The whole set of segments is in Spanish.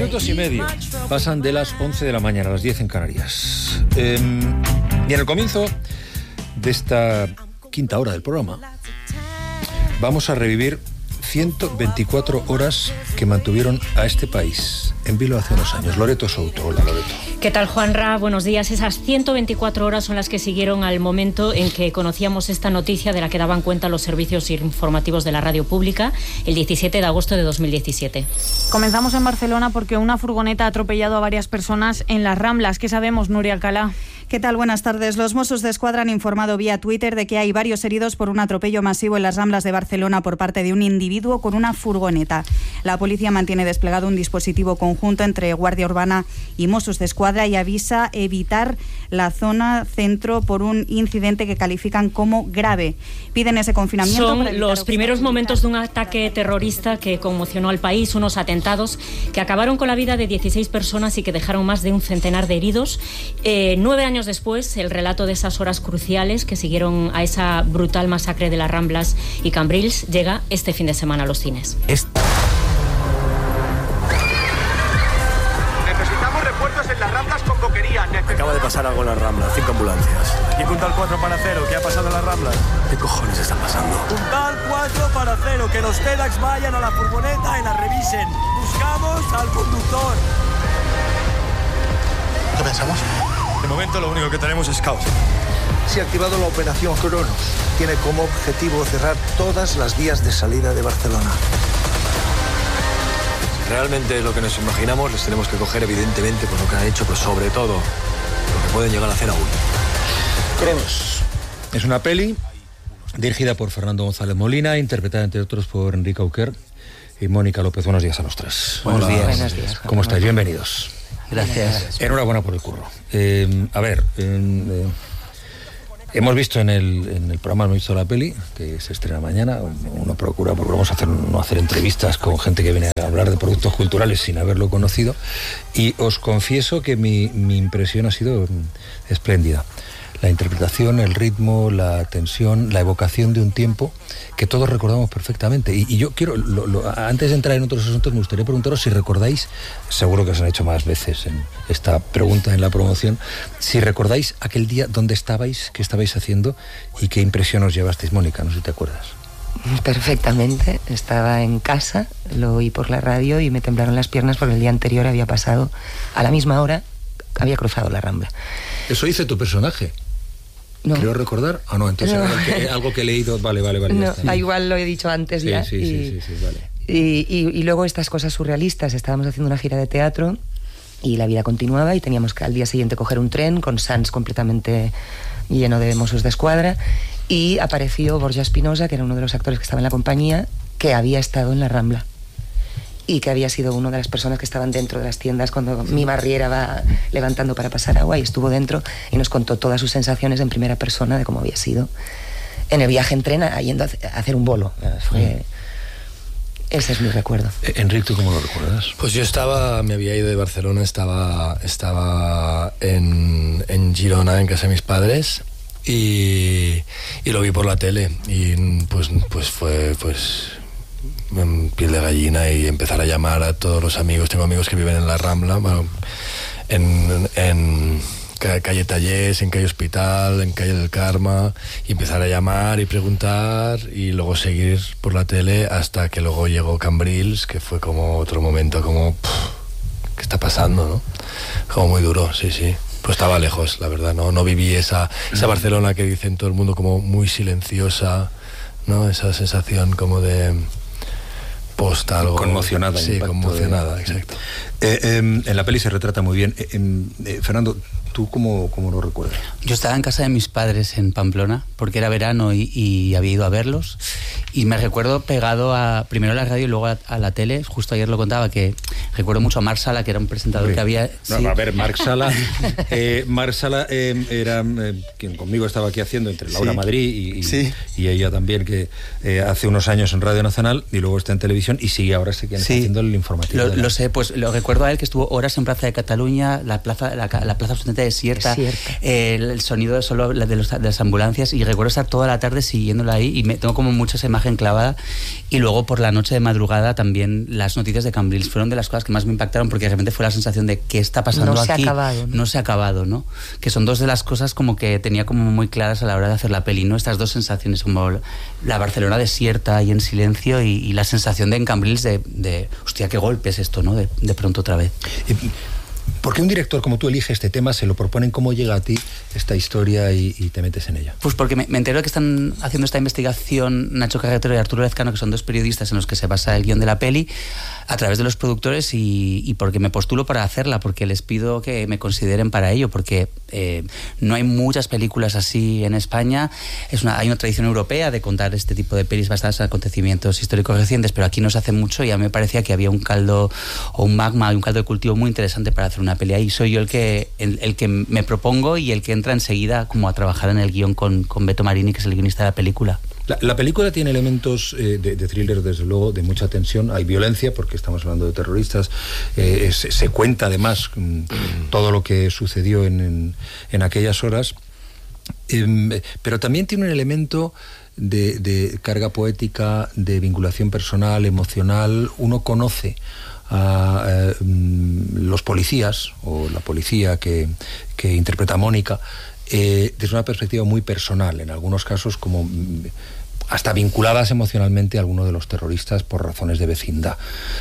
minutos y medio pasan de las 11 de la mañana, a las 10 en Canarias. Y en el comienzo de esta quinta hora del programa vamos a revivir 124 horas que mantuvieron a este país en vilo hace unos años. Loreto Souto. Hola, Loreto. ¿Qué tal, Juanra? Buenos días. Esas 124 horas son las que siguieron al momento en que conocíamos esta noticia de la que daban cuenta los servicios informativos de la radio pública el 17 de agosto de 2017. Comenzamos en Barcelona porque una furgoneta ha atropellado a varias personas en las Ramblas. ¿Qué sabemos, Nuria Alcalá? ¿Qué tal? Buenas tardes. Los Mossos d'Esquadra han informado vía Twitter de que hay varios heridos por un atropello masivo en las Ramblas de Barcelona por parte de un individuo con una furgoneta. La policía mantiene desplegado un dispositivo conjunto entre Guardia Urbana y Mossos d'Esquadra y avisa evitar la zona centro por un incidente que califican como grave. Piden ese confinamiento. Son los primeros momentos de un ataque terrorista que conmocionó al país, unos atentados que acabaron con la vida de 16 personas y que dejaron más de un centenar de heridos. 9 años después, el relato de esas horas cruciales que siguieron a esa brutal masacre de las Ramblas y Cambrils llega este fin de semana a los cines. Necesitamos refuerzos en las Ramblas con boquería. Acaba de pasar algo en las Ramblas, 5 ambulancias. Y puntal 4 para 0, ¿qué ha pasado en las Ramblas? ¿Qué cojones está pasando? Puntal 4 para 0, que los TEDx vayan a la furgoneta y la revisen. Buscamos al conductor. ¿Qué pensamos? De momento lo único que tenemos es caos. Se ha activado la operación Cronos. Tiene como objetivo cerrar todas las vías de salida de Barcelona. Si realmente es lo que nos imaginamos, les tenemos que coger evidentemente por lo que han hecho, pero sobre todo lo que pueden llegar a hacer aún. Cronos es una peli dirigida por Fernando González Molina, interpretada entre otros por Enrique Auquer y Mónica López. Buenos días a los tres. Buenos días. Buenos días. ¿Cómo estáis? Bienvenidos. Gracias. Enhorabuena por el curro. Hemos visto en el programa, hemos visto la peli, que se estrena mañana. Uno procura, porque vamos a no hacer entrevistas con gente que viene a hablar de productos culturales sin haberlo conocido. Y os confieso que mi impresión ha sido espléndida. La interpretación, el ritmo, la tensión, la evocación de un tiempo que todos recordamos perfectamente. Y yo quiero, antes de entrar en otros asuntos, me gustaría preguntaros si recordáis, seguro que os han hecho más veces en esta pregunta en la promoción, si recordáis aquel día dónde estabais, qué estabais haciendo y qué impresión os llevasteis, Mónica, no sé si te acuerdas. Perfectamente, estaba en casa, lo oí por la radio y me temblaron las piernas porque el día anterior había pasado, a la misma hora, había cruzado la Rambla. Eso dice tu personaje. No. Creo recordar. No, entonces no. Algo que he leído. Vale. No, igual lo he dicho antes ya. Sí, vale. Y luego estas cosas surrealistas. Estábamos haciendo una gira de teatro y la vida continuaba y teníamos que al día siguiente coger un tren con Sants completamente lleno de Mossos d'Esquadra y apareció Borja Espinosa, que era uno de los actores que estaba en la compañía, que había estado en la Rambla y que había sido una de las personas que estaban dentro de las tiendas cuando mi barriera va levantando para pasar agua, y estuvo dentro y nos contó todas sus sensaciones en primera persona de cómo había sido en el viaje en tren yendo a hacer un bolo. Ese es mi recuerdo. Enrique, ¿tú cómo lo recuerdas? Pues yo me había ido de Barcelona, estaba en Girona, en casa de mis padres, y lo vi por la tele y pues fue piel de gallina y empezar a llamar a todos los amigos. Tengo amigos que viven en la Rambla, bueno, en calle Tallés, en calle Hospital, en calle del Carme, y empezar a llamar y preguntar y luego seguir por la tele hasta que luego llegó Cambrils, que fue como otro momento como ¿qué está pasando, no? Como muy duro, sí. Pues estaba lejos, la verdad, no viví esa Barcelona que dicen todo el mundo como muy silenciosa, ¿no? Esa sensación como de algo conmocionada. Sí, conmocionada, exacto. En la peli se retrata muy bien. Fernando, ¿tú cómo lo recuerdas? Yo estaba en casa de mis padres en Pamplona, porque era verano y había ido a verlos, y me recuerdo pegado primero a la radio y luego a la tele. Justo ayer lo contaba, que recuerdo mucho a Marc Sala, que era un presentador que había... No, sí. A ver, Marc Sala era quien conmigo estaba aquí haciendo entre Laura Madrid y ella también, que hace unos años en Radio Nacional y luego está en televisión y sigue ahora haciendo el informativo. Lo sé, pues lo recuerdo a él, que estuvo horas en Plaza de Cataluña, la plaza absolutamente desierta. El sonido solo de las ambulancias, y recuerdo estar toda la tarde siguiéndola ahí y me tengo como mucho esa imagen clavada. Y luego por la noche de madrugada también las noticias de Cambrils fueron de las cosas las que más me impactaron, porque realmente fue la sensación de qué está pasando aquí. No se ha acabado, ¿no? Que son dos de las cosas como que tenía como muy claras a la hora de hacer la peli, ¿no? Estas dos sensaciones, como la Barcelona desierta y en silencio, y la sensación de en Cambrils de hostia, qué golpe es esto, ¿no? De pronto otra vez. ¿Por qué un director como tú elige este tema, se lo proponen, cómo llega a ti esta historia y te metes en ella? Pues porque me entero de que están haciendo esta investigación Nacho Carretero y Arturo Lezcano, que son dos periodistas en los que se basa el guión de la peli, a través de los productores, y porque me postulo para hacerla, porque les pido que me consideren para ello, porque no hay muchas películas así en España. Hay una tradición europea de contar este tipo de pelis basadas en acontecimientos históricos recientes, pero aquí no se hace mucho, y a mí me parecía que había un caldo o un magma y un caldo de cultivo muy interesante para hacer una peli ahí. Soy yo el que me propongo y el que entra enseguida como a trabajar en el guión con Beto Marini, que es el guionista de la película. La película tiene elementos de thriller, desde luego, de mucha tensión. Hay violencia, porque estamos hablando de terroristas. Se cuenta, además, todo lo que sucedió en aquellas horas. Pero también tiene un elemento de carga poética, de vinculación personal, emocional. Uno conoce a los policías, o la policía que interpreta Mónica, desde una perspectiva muy personal, en algunos casos como hasta vinculadas emocionalmente a alguno de los terroristas por razones de vecindad.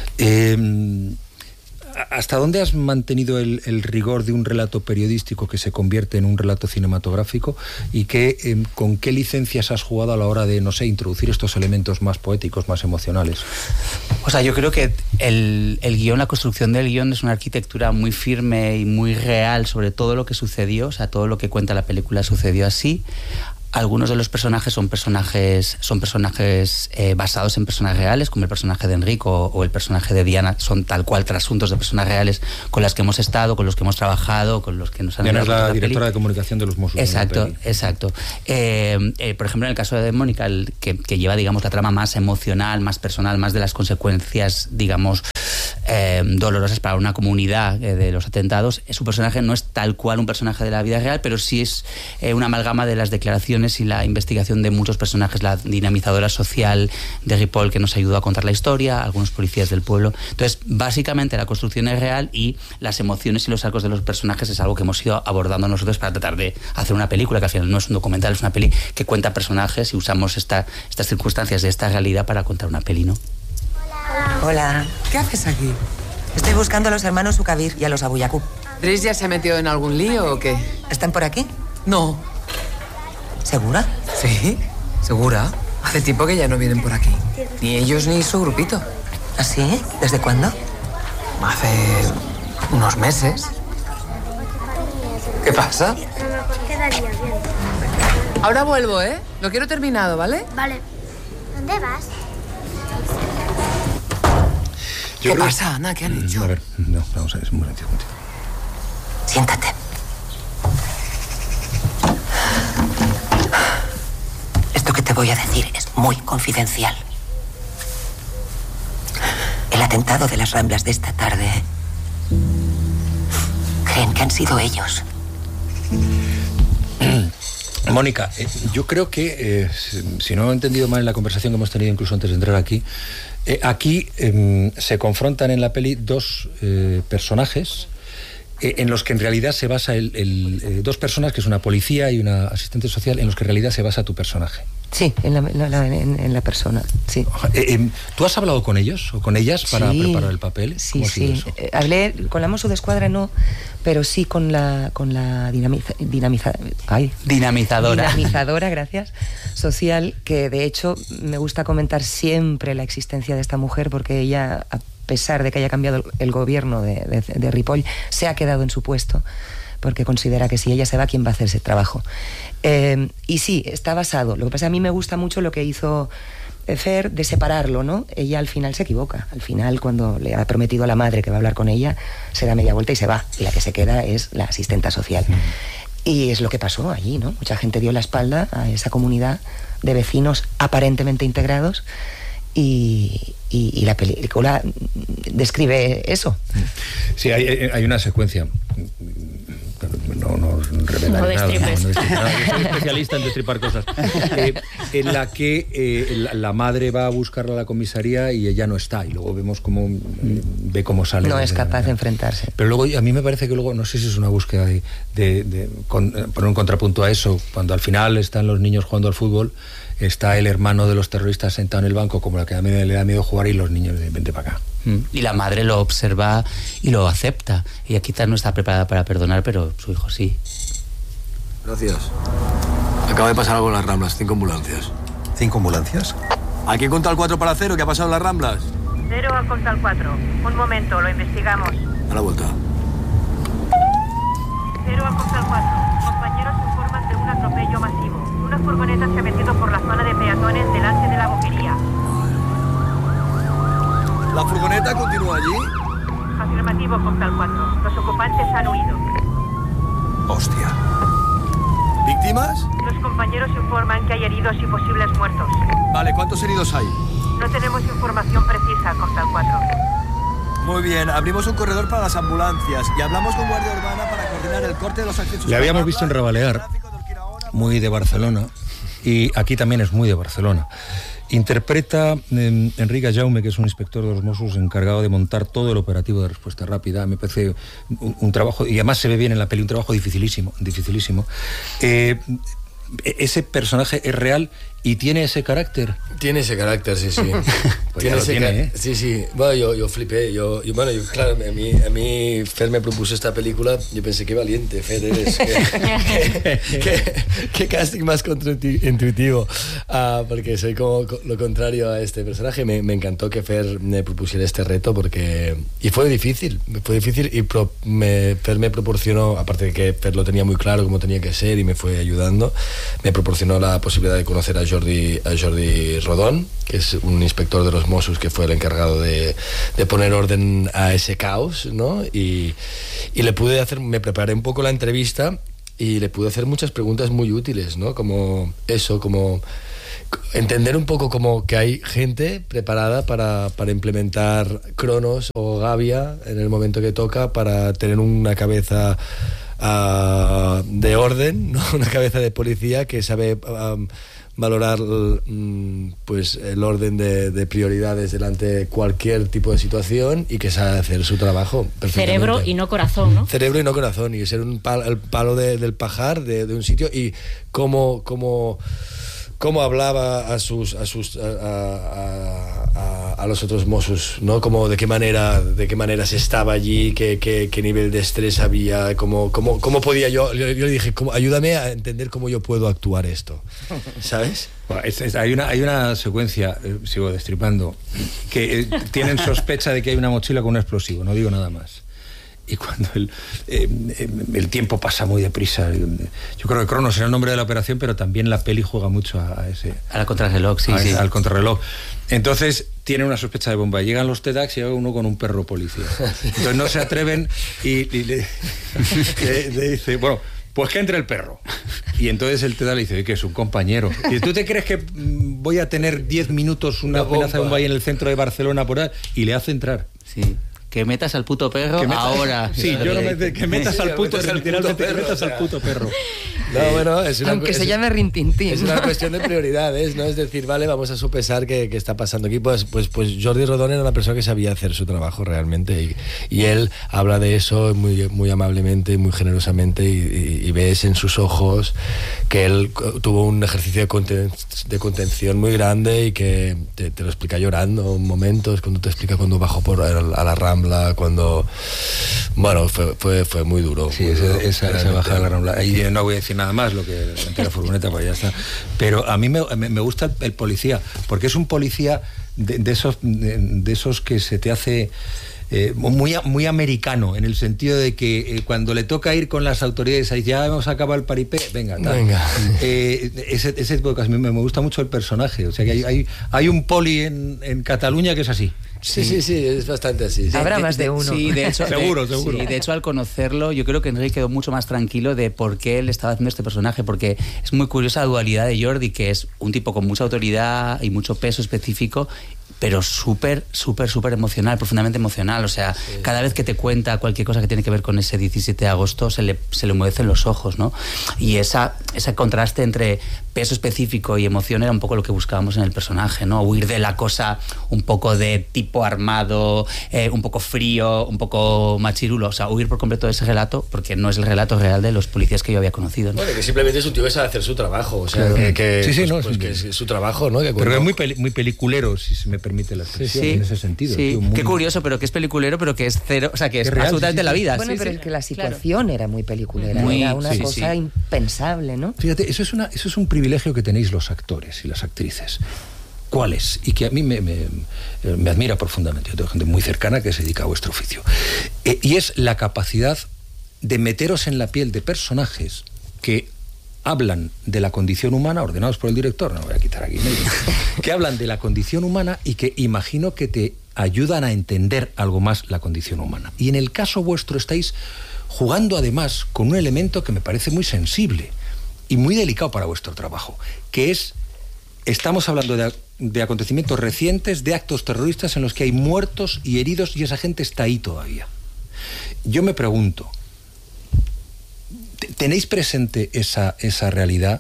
¿Hasta dónde has mantenido el rigor de un relato periodístico que se convierte en un relato cinematográfico, y con qué licencias has jugado a la hora de, no sé, introducir estos elementos más poéticos, más emocionales? O sea, yo creo que el guión, la construcción del guión es una arquitectura muy firme y muy real sobre todo lo que sucedió. O sea, todo lo que cuenta la película sucedió así. Algunos de los personajes son personajes basados en personas reales, como el personaje de Enrico o el personaje de Diana. Son tal cual trasuntos de personas reales con las que hemos estado, con los que hemos trabajado, con los que nos han... Diana es la directora de comunicación de los Mossos. Exacto. Por ejemplo, en el caso de Mónica, que lleva, digamos, la trama más emocional, más personal, más de las consecuencias, digamos, dolorosas para una comunidad de los atentados, su personaje no es tal cual un personaje de la vida real, pero sí es una amalgama de las declaraciones y la investigación de muchos personajes, la dinamizadora social de Ripoll, que nos ayudó a contar la historia, algunos policías del pueblo. Entonces, básicamente la construcción es real, y las emociones y los arcos de los personajes es algo que hemos ido abordando nosotros para tratar de hacer una película, que al final no es un documental, es una peli que cuenta personajes, y usamos estas circunstancias de esta realidad para contar una peli, ¿no? Hola. ¿Qué haces aquí? Estoy buscando a los hermanos Ukabir y a los Abuyakub. ¿Driss ya se ha metido en algún lío o qué? ¿Están por aquí? No. ¿Segura? Sí, segura. Hace tiempo que ya no vienen por aquí. Ni ellos ni su grupito. ¿Ah, sí? ¿Desde cuándo? Hace unos meses. ¿Qué pasa? Ahora vuelvo, ¿eh? Lo quiero terminado, ¿vale? Vale. ¿Dónde vas? ¿Qué pasa, Ana? ¿Qué han hecho? A ver, no, vamos a ver, es un momentito. Siéntate. Esto que te voy a decir es muy confidencial. El atentado de las Ramblas de esta tarde, creen que han sido ellos. Mónica, yo creo que, si no he entendido mal en la conversación que hemos tenido incluso antes de entrar aquí, se confrontan en la peli dos personajes en los que en realidad se basa dos personas, que es una policía y una asistente social, en los que en realidad se basa tu personaje. Sí, en la persona, sí. ¿Tú has hablado con ellos o con ellas para preparar el papel? Sí, sí. Hablé con la Mosso d'Esquadra, no, pero sí con la dinamizadora, gracias, social, que de hecho me gusta comentar siempre la existencia de esta mujer, porque ella, a pesar de que haya cambiado el gobierno de Ripoll, se ha quedado en su puesto, porque considera que si ella se va, ¿quién va a hacer ese trabajo? Y sí, está basado. Lo que pasa, a mí me gusta mucho lo que hizo Fer, de separarlo, ¿no? Ella al final se equivoca. Al final, cuando le ha prometido a la madre que va a hablar con ella, se da media vuelta y se va. Y la que se queda es la asistenta social. Y es lo que pasó allí, ¿no? Mucha gente dio la espalda a esa comunidad de vecinos aparentemente integrados, y la película describe eso. Sí, hay una secuencia. revelaré No nada. destripes. Yo soy especialista en destripar cosas. En la que la madre va a buscarla a la comisaría y ella no está, y luego vemos cómo ve cómo sale. No es capaz de enfrentarse. Pero luego a mí me parece que luego, no sé si es una búsqueda poner un contrapunto a eso, cuando al final están los niños jugando al fútbol, está el hermano de los terroristas sentado en el banco, como la que a mí le da miedo jugar, y los niños dicen, vente para acá. Y la madre lo observa y lo acepta. Ella quizás no está preparada para perdonar, pero su hijo sí. Gracias. Acaba de pasar algo en las Ramblas, 5 ambulancias. ¿5 ambulancias? Aquí conta el 4 para 0, ¿qué ha pasado en las Ramblas? 0 a conta el 4. Un momento, lo investigamos. A la vuelta. 0 a conta el 4. Compañeros informan de un atropello masivo. Una furgoneta se ha metido por la zona de peatones delante de la boquería. ¿La furgoneta continúa allí? Afirmativo, conta el 4. Los ocupantes han huido. Hostia. ¿Víctimas? Los compañeros informan que hay heridos y posibles muertos. Vale, ¿cuántos heridos hay? No tenemos información precisa, conta el 4. Muy bien, abrimos un corredor para las ambulancias y hablamos con Guardia Urbana para coordinar el corte de los accesos. Le habíamos visto en Rebalear, muy de Barcelona, y aquí también es muy de Barcelona. Interpreta Enrique Jaume, que es un inspector de los Mossos encargado de montar todo el operativo de respuesta rápida. Me parece un trabajo, y además se ve bien en la peli, un trabajo dificilísimo. Ese personaje es real y tiene ese carácter. Tiene ese carácter, sí, sí. Pues tiene ese carácter, sí, sí. Bueno, yo flipé. Claro, a mí Fer me propuso esta película. Yo pensé, qué valiente, Fer eres. Qué casting más contraintuitivo. Porque soy como lo contrario a este personaje. Me encantó que Fer me propusiera este reto porque... Y fue difícil y Fer me proporcionó, aparte de que Fer lo tenía muy claro cómo tenía que ser y me fue ayudando, me proporcionó la posibilidad de conocer a Jordi Rodón, que es un inspector de los Mossos que fue el encargado de poner orden a ese caos, ¿no? Y me preparé un poco la entrevista y le pude hacer muchas preguntas muy útiles, ¿no? Como eso, como entender un poco como que hay gente preparada para implementar Cronos o Gavia en el momento que toca, para tener una cabeza de orden, ¿no? Una cabeza de policía que sabe valorar pues el orden de prioridades delante de cualquier tipo de situación y que sabe hacer su trabajo perfectamente. Cerebro y no corazón, ¿no? Cerebro y no corazón, y ser el palo del pajar de un sitio, y cómo hablaba a los otros Mossos, ¿no? Como de qué manera se estaba allí, qué nivel de estrés había, cómo podía yo le dije, ayúdame a entender cómo yo puedo actuar esto, ¿sabes? Bueno, hay una secuencia, sigo destripando, que tienen sospecha de que hay una mochila con un explosivo, no digo nada más. Y cuando el tiempo pasa muy deprisa, yo creo que Cronos era el nombre de la operación, pero también la peli juega mucho a la contrarreloj, sí. Al contrarreloj. Entonces tiene una sospecha de bomba. Llegan los TEDx y llega uno con un perro policía. Entonces no se atreven y le dice, bueno, pues que entre el perro. Y entonces el TEDx le dice, que es un compañero. Y ¿tú te crees que voy a tener 10 minutos una amenaza de bomba ahí en el centro de Barcelona por ahí? Y le hace entrar. Sí. Que metas al puto perro ahora. Sí, yo no que metas al puto, literalmente que metas al puto perro. No, bueno, aunque se llame Rintintín. Es una cuestión de prioridades, ¿no? Es decir, vale, vamos a sopesar qué está pasando aquí. Pues Jordi Rodón era una persona que sabía hacer su trabajo realmente, y él habla de eso muy, muy amablemente, muy generosamente, y ves en sus ojos que él tuvo un ejercicio de contención muy grande, y que te lo explica llorando en momentos, cuando te explica cuando bajó a la Rambla, cuando... Bueno, fue muy duro. Sí, esa bajada de la Rambla. Y no voy a decir nada más, lo que ante la furgoneta, pues ya está. Pero a mí me gusta el policía, porque es un policía de esos que se te hace... muy americano, en el sentido de que cuando le toca ir con las autoridades, ahí ya hemos acabado el paripé, venga. Ese tipo de cosas. Me gusta mucho el personaje, o sea que hay un poli en Cataluña que es así. Sí, es bastante así. Sí. Habrá más de uno. Sí, de hecho, seguro. Sí, de hecho, al conocerlo, yo creo que Enrique quedó mucho más tranquilo de por qué él estaba haciendo este personaje, porque es muy curiosa la dualidad de Jordi, que es un tipo con mucha autoridad y mucho peso específico, pero súper emocional, profundamente emocional. O sea, cada vez que te cuenta cualquier cosa que tiene que ver con ese 17 de agosto, se le humedecen los ojos, ¿no? Y ese contraste entre peso específico y emoción era un poco lo que buscábamos en el personaje, ¿no? Huir de la cosa un poco de tipo armado, un poco frío, un poco machirulo, o sea, huir por completo de ese relato, porque no es el relato real de los policías que yo había conocido, ¿no? Bueno, que simplemente es un tío que sabe hacer su trabajo, o sea, claro. que es su trabajo, ¿no? Que pero es muy peliculero, si se me permite la expresión, en ese sentido. Sí, tío, muy... qué curioso, pero que es peliculero, pero que es cero, o sea, que es real, absolutamente la vida. Bueno, pero es que la situación era muy peliculera, era una cosa impensable, ¿no? Fíjate, eso es un privilegio que tenéis los actores y las actrices. ¿Cuál es? Y que a mí me admira profundamente. Yo tengo gente muy cercana que se dedica a vuestro oficio. Y es la capacidad de meteros en la piel de personajes que hablan de la condición humana, ordenados por el director, no voy a quitar aquí, que hablan de la condición humana y que imagino que te ayudan a entender algo más la condición humana. Y en el caso vuestro estáis jugando además con un elemento que me parece muy sensible y muy delicado para vuestro trabajo, que es, estamos hablando de acontecimientos recientes, de actos terroristas en los que hay muertos y heridos y esa gente está ahí todavía. Yo me pregunto, ¿tenéis presente esa realidad?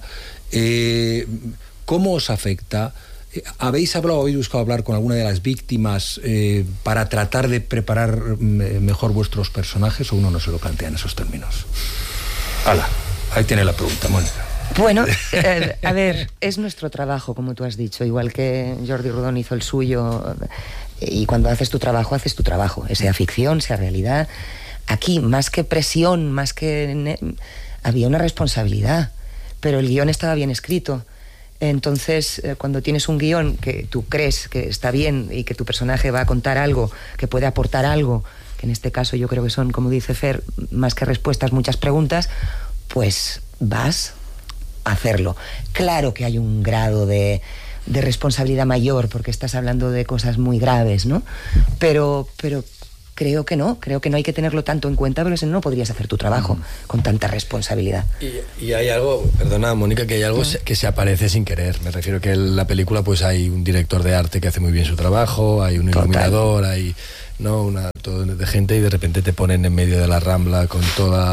¿Cómo os afecta? ¿Habéis buscado hablar con alguna de las víctimas para tratar de preparar mejor vuestros personajes o uno no se lo plantea en esos términos? Hala, ahí tiene la pregunta, Mónica. Bueno, a ver, es nuestro trabajo, como tú has dicho, igual que Jordi Rodón hizo el suyo, y cuando haces tu trabajo, sea ficción, sea realidad. Aquí, más que presión, había una responsabilidad, pero el guión estaba bien escrito. Entonces, cuando tienes un guión que tú crees que está bien y que tu personaje va a contar algo, que puede aportar algo, que en este caso yo creo que son, como dice Fer, más que respuestas, muchas preguntas, pues vas a hacerlo. Claro que hay un grado de responsabilidad mayor, porque estás hablando de cosas muy graves, ¿no? Pero creo que no hay que tenerlo tanto en cuenta, porque si no podrías hacer tu trabajo con tanta responsabilidad. Y hay algo, perdona Mónica, que hay algo que se aparece sin querer. Me refiero que en la película pues hay un director de arte que hace muy bien su trabajo, hay un iluminador, hay una de gente, y de repente te ponen en medio de la Rambla con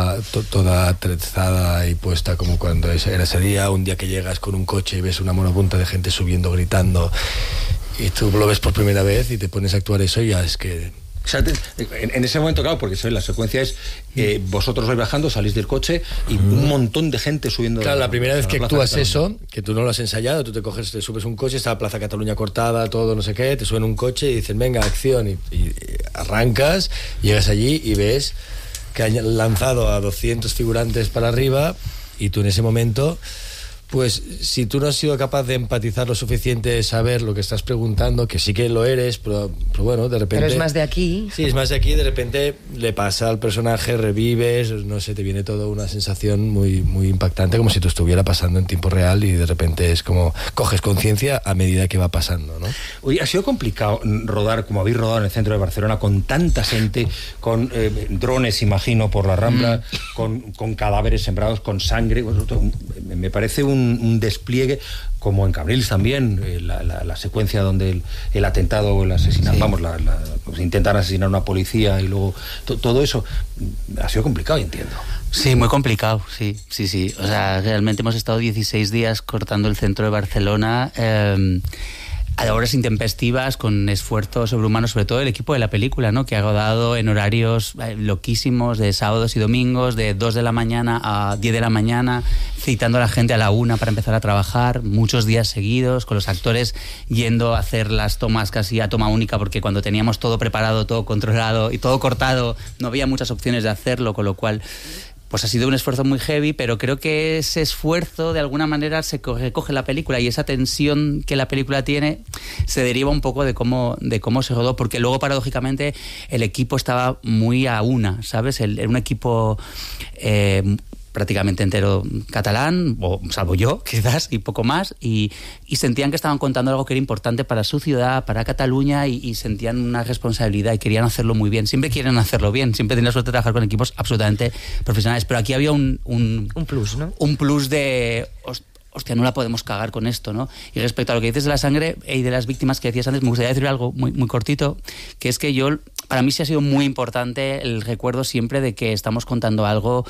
toda trenzada y puesta, como cuando era ese día, un día que llegas con un coche y ves una monopunta de gente subiendo, gritando, y tú lo ves por primera vez y te pones a actuar eso, y ya es que... O sea, en ese momento, claro, porque la secuencia es vosotros vais bajando, salís del coche y un montón de gente subiendo. Claro, la primera vez que actúas eso, que tú no lo has ensayado, tú te subes un coche, está la Plaza Cataluña cortada, todo no sé qué, te suben un coche y dicen, venga, acción, y arrancas, llegas allí y ves que han lanzado a 200 figurantes para arriba, y tú en ese momento... Pues si tú no has sido capaz de empatizar lo suficiente, de saber lo que estás preguntando, que sí que lo eres, pero bueno, de repente... Pero es más de aquí. Sí, es más de aquí, de repente le pasa al personaje, revives, no sé, te viene toda una sensación muy, muy impactante, como si te estuviera pasando en tiempo real, y de repente es como coges conciencia a medida que va pasando, ¿no? Oye, ha sido complicado rodar, como habéis rodado en el centro de Barcelona, con tanta gente, con drones, imagino, por la Rambla, con cadáveres sembrados, con sangre. Me parece un despliegue, como en Cambrils también, la secuencia donde el atentado o el asesinato, pues intentar asesinar a una policía, y luego todo eso ha sido complicado, entiendo. Sí, muy complicado, sí. O sea, realmente hemos estado 16 días cortando el centro de Barcelona, a horas intempestivas, con esfuerzo sobrehumano, sobre todo el equipo de la película, ¿no? Que ha rodado en horarios loquísimos, de sábados y domingos, de 2 de la mañana a 10 de la mañana, citando a la gente a la 1 para empezar a trabajar, muchos días seguidos, con los actores yendo a hacer las tomas casi a toma única, porque cuando teníamos todo preparado, todo controlado y todo cortado, no había muchas opciones de hacerlo, con lo cual... Pues ha sido un esfuerzo muy heavy, pero creo que ese esfuerzo de alguna manera se recoge la película, y esa tensión que la película tiene se deriva un poco de cómo se rodó, porque luego paradójicamente el equipo estaba muy a una, ¿sabes? Era un equipo prácticamente entero catalán, o salvo yo, quizás, y poco más, y sentían que estaban contando algo que era importante para su ciudad, para Cataluña, y sentían una responsabilidad y querían hacerlo muy bien. Siempre quieren hacerlo bien, siempre tienen la suerte de trabajar con equipos absolutamente profesionales, pero aquí había un plus, ¿no? Un plus de... hostia, no la podemos cagar con esto, ¿no? Y respecto a lo que dices de la sangre y de las víctimas que decías antes, me gustaría decir algo muy, muy cortito, que es que para mí sí ha sido muy importante el recuerdo siempre de que estamos contando algo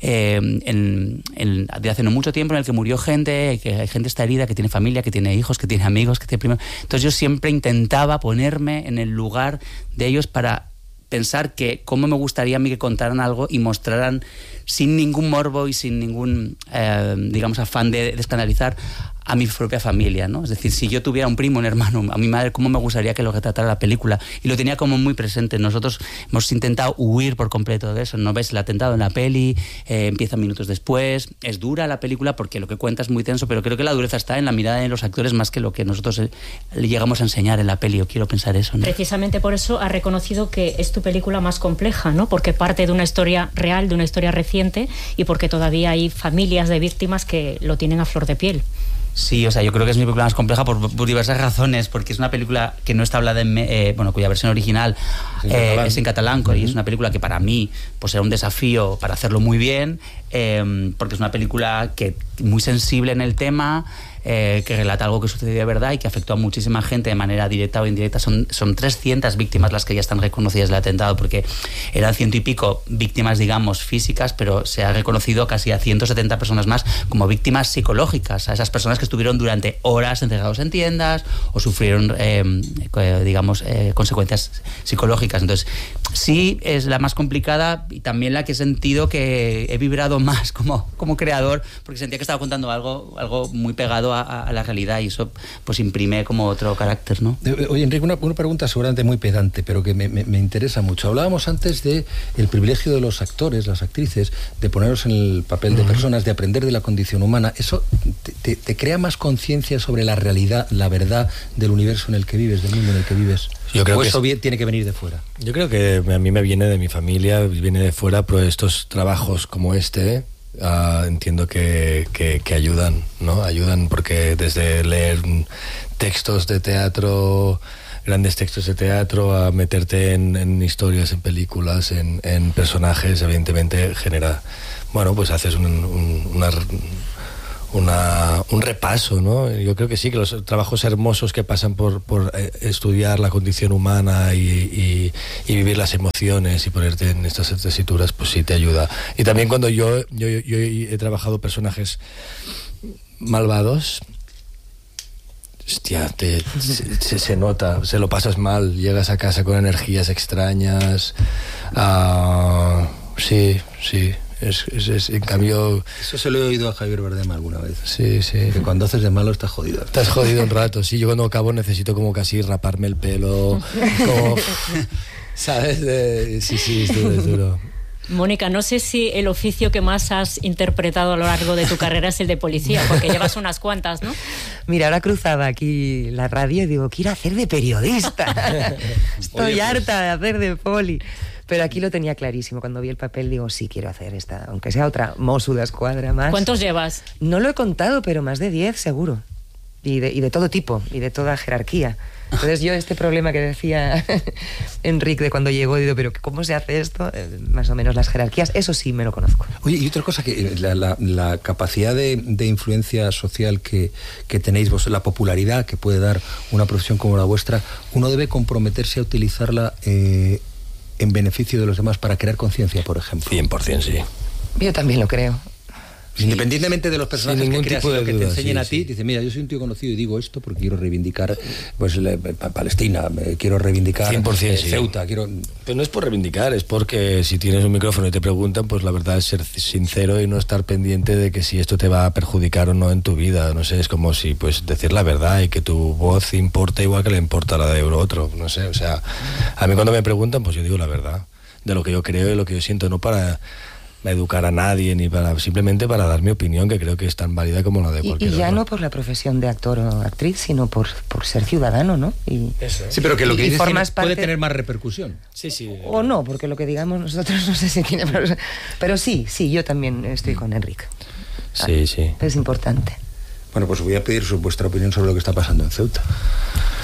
de hace no mucho tiempo en el que murió gente, que hay gente está herida, que tiene familia, que tiene hijos, que tiene amigos, que tiene primos. Entonces yo siempre intentaba ponerme en el lugar de ellos para pensar que cómo me gustaría a mí que contaran algo y mostraran sin ningún morbo y sin ningún, digamos, afán de escandalizar a mi propia familia, ¿no? Es decir, si yo tuviera un primo, un hermano, a mi madre, cómo me gustaría que lo retratara la película. Y lo tenía como muy presente. Nosotros hemos intentado huir por completo de eso. ¿No ves el atentado en la peli? Empieza minutos después. Es dura la película porque lo que cuenta es muy tenso, pero creo que la dureza está en la mirada de los actores más que lo que nosotros le llegamos a enseñar en la peli. Yo quiero pensar eso, ¿no? Precisamente por eso ha reconocido que es tu película más compleja, ¿no? Porque parte de una historia real, de una historia reciente, y porque todavía hay familias de víctimas que lo tienen a flor de piel. Sí, o sea, yo creo que es mi película más compleja por diversas razones, porque es una película que no está hablada cuya versión original es en catalán, y es una película que para mí pues era un desafío para hacerlo muy bien, porque es una película que muy sensible en el tema, que relata algo que sucedió de verdad y que afectó a muchísima gente de manera directa o indirecta. Son 300 víctimas las que ya están reconocidas del atentado, porque eran 100 y pico víctimas, digamos, físicas, pero se ha reconocido casi a 170 personas más como víctimas psicológicas, a esas personas que estuvieron durante horas encerrados en tiendas o sufrieron, consecuencias psicológicas. Entonces, sí es la más complicada y también la que he sentido que he vibrado más como creador, porque sentía que estaba contando algo muy pegado a la realidad, y eso pues imprime como otro carácter, ¿no? Oye, Enrique, una pregunta seguramente muy pedante, pero que me interesa mucho. Hablábamos antes de el privilegio de los actores, las actrices, de ponernos en el papel de personas, de aprender de la condición humana. ¿Eso te crea más conciencia sobre la realidad, la verdad del universo en el que vives, del mundo en el que vives? Yo creo ¿O que eso tiene que venir de fuera? Yo creo que a mí me viene de mi familia, viene de fuera, pero estos trabajos como este entiendo que ayudan, ¿no? Ayudan porque desde leer textos de teatro, grandes textos de teatro, a meterte en historias, en películas, en personajes, evidentemente genera, bueno, pues haces un repaso, ¿no? Yo creo que sí, que los trabajos hermosos que pasan por estudiar la condición humana y vivir las emociones y ponerte en estas tesituras, pues sí te ayuda. Y también cuando yo he trabajado personajes malvados, hostia, se nota, se lo pasas mal, llegas a casa con energías extrañas, sí. En cambio... Eso se lo he oído a Javier Bardem alguna vez. Sí. Que cuando haces de malo estás jodido. Estás jodido un rato, sí. Yo cuando acabo necesito como casi raparme el pelo, como... ¿Sabes? Sí, es duro. Mónica, no sé si el oficio que más has interpretado a lo largo de tu carrera es el de policía, porque llevas unas cuantas, ¿no? Mira, ahora cruzaba aquí la radio y digo, quiero hacer de periodista. Estoy harta de hacer de poli. Pero aquí lo tenía clarísimo. Cuando vi el papel digo, sí, quiero hacer esta, aunque sea otra Mosso d'Esquadra más. ¿Cuántos llevas? No lo he contado, pero más de 10 seguro. Y de todo tipo, y de toda jerarquía. Entonces yo este problema que decía Enrique de cuando llegó, digo, pero ¿cómo se hace esto? Más o menos las jerarquías, eso sí me lo conozco. Oye, y otra cosa, que la capacidad de influencia social que tenéis vos, la popularidad que puede dar una profesión como la vuestra, uno debe comprometerse a utilizarla en beneficio de los demás para crear conciencia, por ejemplo. 100%, sí. Yo también lo creo. Independientemente de los personajes que creas, lo que te enseñen a ti, sí. Dice, mira, yo soy un tío conocido y digo esto porque quiero reivindicar pues Palestina, quiero reivindicar 100%, Ceuta, quiero... Pero no es por reivindicar, es porque si tienes un micrófono y te preguntan, pues la verdad es ser sincero y no estar pendiente de que si esto te va a perjudicar o no en tu vida. No sé, es como si pues decir la verdad y que tu voz importa igual que le importa la de otro. No sé, o sea, a mí cuando me preguntan, pues yo digo la verdad de lo que yo creo y lo que yo siento, no para educar a nadie ni simplemente para dar mi opinión, que creo que es tan válida como la de cualquier y ya otro. No por la profesión de actor o actriz, sino por ser ciudadano, ¿no? Eso. Sí, pero que lo que dices puede tener más repercusión. Sí. O no, porque lo que digamos nosotros no sé si tiene... Pero sí, yo también estoy con Enrique. Sí. Es importante. Bueno, pues voy a pedir vuestra opinión sobre lo que está pasando en Ceuta.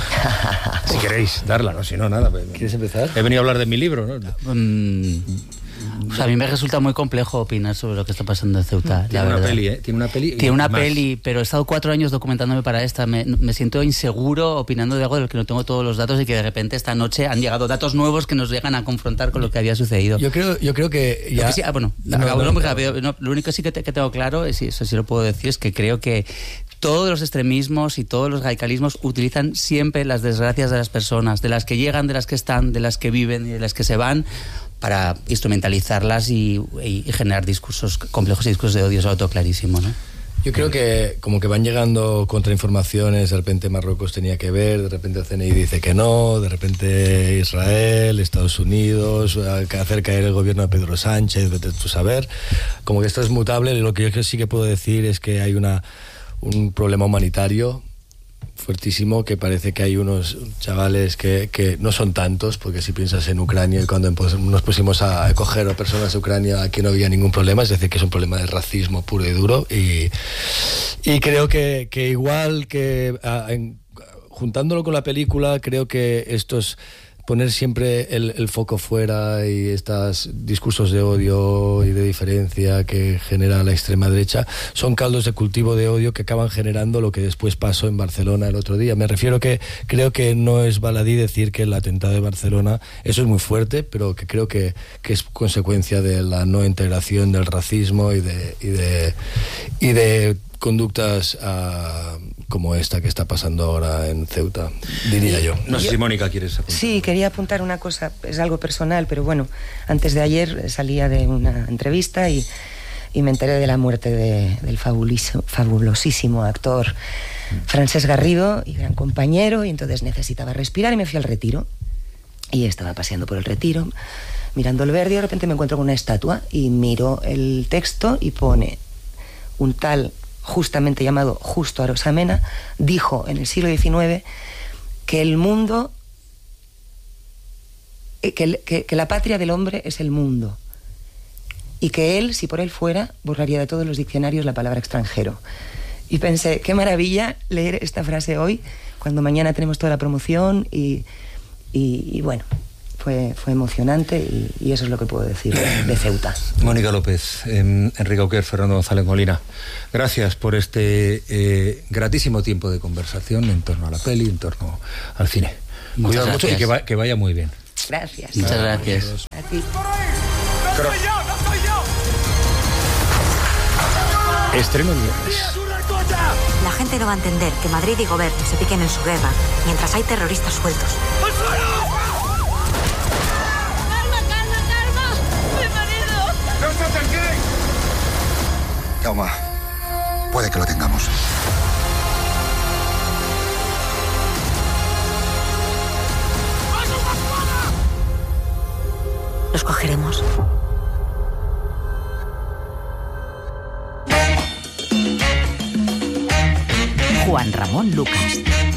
Si queréis darla, no, si no, nada. ¿Quieres empezar? He venido a hablar de mi libro, ¿no? O sea, a mí me resulta muy complejo opinar sobre lo que está pasando en Ceuta. Tiene una peli, ¿eh? Tiene una peli, pero he estado 4 años documentándome para esta. Me siento inseguro opinando de algo de lo que no tengo todos los datos y que de repente esta noche han llegado datos nuevos que nos llegan a confrontar con lo que había sucedido. Yo creo que ya... Lo único sí que tengo claro, y eso sí lo puedo decir, es que creo que todos los extremismos y todos los radicalismos utilizan siempre las desgracias de las personas, de las que llegan, de las que están, de las que viven y de las que se van, para instrumentalizarlas y generar discursos complejos y discursos de odio. Eso todo clarísimo, ¿no? Yo creo que como que van llegando contrainformaciones, de repente Marruecos tenía que ver, de repente el CNI dice que no, de repente Israel, Estados Unidos, hacer caer el gobierno de Pedro Sánchez, vete tú saber, como que esto es mutable. Lo que yo sí que puedo decir es que hay un problema humanitario fuertísimo, que parece que hay unos chavales que no son tantos, porque si piensas en Ucrania y cuando nos pusimos a acoger a personas de Ucrania, aquí no había ningún problema, es decir, que es un problema de racismo puro y duro, y creo que igual que juntándolo con la película, creo que estos poner siempre el foco fuera y estos discursos de odio y de diferencia que genera la extrema derecha son caldos de cultivo de odio que acaban generando lo que después pasó en Barcelona el otro día. Me refiero que creo que no es baladí decir que el atentado de Barcelona, eso es muy fuerte, pero que creo que es consecuencia de la no integración del racismo y de conductas como esta que está pasando ahora en Ceuta, diría yo. No sé si Mónica quieres apuntar. Sí, quería apuntar una cosa, es algo personal, pero bueno, antes de ayer salía de una entrevista y me enteré de la muerte del fabulosísimo actor Francesc Garrido, y gran compañero, y entonces necesitaba respirar y me fui al Retiro. Y estaba paseando por el Retiro, mirando el verde, y de repente me encuentro con una estatua y miro el texto y pone: un tal justamente llamado Justo Arosamena dijo en el siglo XIX que el mundo, que la patria del hombre es el mundo, y que él, si por él fuera, borraría de todos los diccionarios la palabra extranjero. Y pensé, qué maravilla leer esta frase hoy, cuando mañana tenemos toda la promoción, y bueno, fue emocionante, y eso es lo que puedo decir de Ceuta. Mónica López, Enrique Auquer, Fernando González Molina, gracias por este gratísimo tiempo de conversación en torno a la peli, en torno al cine. Cuidado mucho y que vaya muy bien. Gracias. Muchas gracias. A ti. ¡No soy yo! Estreno el viernes. La gente no va a entender que Madrid y Gobierno se piquen en su guerra mientras hay terroristas sueltos. Jaume, puede que lo tengamos. Los cogeremos. Juan Ramón Lucas.